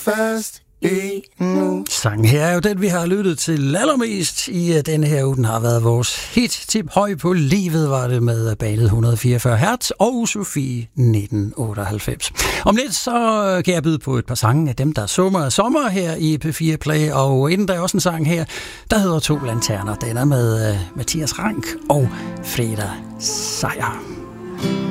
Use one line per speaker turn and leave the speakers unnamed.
fast endnu.
Sangen her er jo den, vi har lyttet til allermest i denne her uge. Den har været vores hit-tip. Høj på livet var det med bandet 144 Hertz og Sofie 1998. Om lidt så kan jeg byde på et par sange af dem, der summer sommer her i P4 Play. Og inden der er også en sang her, der hedder To Lanterner. Den er med Mathias Rank og Freda Sejer.